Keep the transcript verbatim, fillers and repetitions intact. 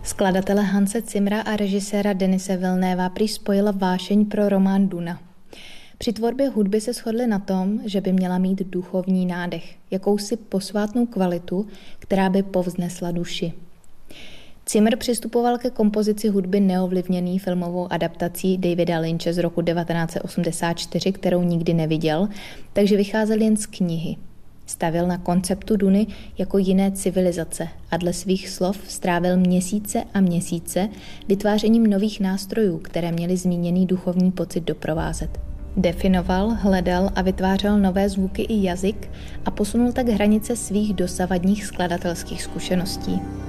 Skladatele Hanse Zimmera a režiséra Denise Villeneuva prý spojila vášeň pro román Duna. Při tvorbě hudby se shodli na tom, že by měla mít duchovní nádech, jakousi posvátnou kvalitu, která by povznesla duši. Zimmer přistupoval ke kompozici hudby neovlivněný filmovou adaptací Davida Lynche z roku devatenáct set osmdesát čtyři, kterou nikdy neviděl, takže vycházel jen z knihy. Stavěl na konceptu Duny jako jiné civilizace a dle svých slov strávil měsíce a měsíce vytvářením nových nástrojů, které měly zmíněný duchovní pocit doprovázet. Definoval, hledal a vytvářel nové zvuky i jazyk a posunul tak hranice svých dosavadních skladatelských zkušeností.